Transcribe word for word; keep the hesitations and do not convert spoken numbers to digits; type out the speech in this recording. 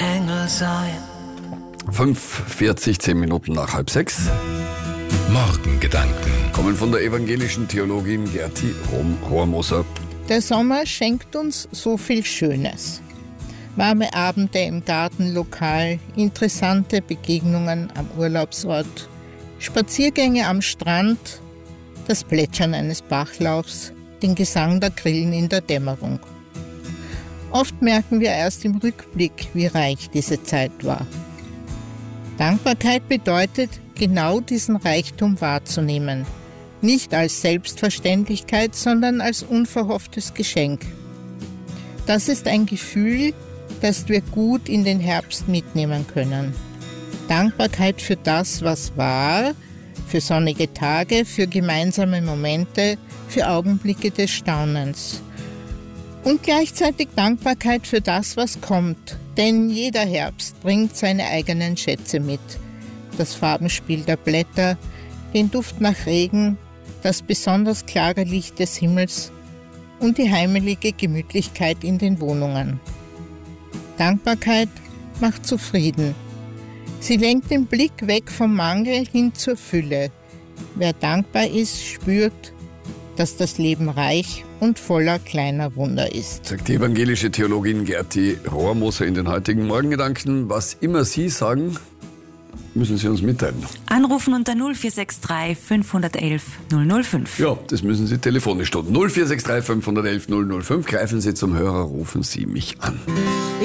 Engel sein. fünf Uhr vierzig, zehn Minuten nach halb sechs. Morgengedanken. Kommen von der evangelischen Theologin Gerti Rohrmoser. Der Sommer schenkt uns so viel Schönes. Warme Abende im Gartenlokal, interessante Begegnungen am Urlaubsort, Spaziergänge am Strand, das Plätschern eines Bachlaufs, den Gesang der Grillen in der Dämmerung. Oft merken wir erst im Rückblick, wie reich diese Zeit war. Dankbarkeit bedeutet, genau diesen Reichtum wahrzunehmen. Nicht als Selbstverständlichkeit, sondern als unverhofftes Geschenk. Das ist ein Gefühl, das wir gut in den Herbst mitnehmen können. Dankbarkeit für das, was war, für sonnige Tage, für gemeinsame Momente, für Augenblicke des Staunens. Und gleichzeitig Dankbarkeit für das, was kommt. Denn jeder Herbst bringt seine eigenen Schätze mit. Das Farbenspiel der Blätter, den Duft nach Regen, das besonders klare Licht des Himmels und die heimelige Gemütlichkeit in den Wohnungen. Dankbarkeit macht zufrieden. Sie lenkt den Blick weg vom Mangel hin zur Fülle. Wer dankbar ist, spürt, dass das Leben reich und voller kleiner Wunder ist. Sagt die evangelische Theologin Gerti Rohrmoser in den heutigen Morgengedanken. Was immer Sie sagen, müssen Sie uns mitteilen. Anrufen unter null vier sechs drei fünf eins eins null null fünf. Ja, das müssen Sie telefonisch tun. null vier sechs drei fünf eins eins null null fünf. Greifen Sie zum Hörer, rufen Sie mich an.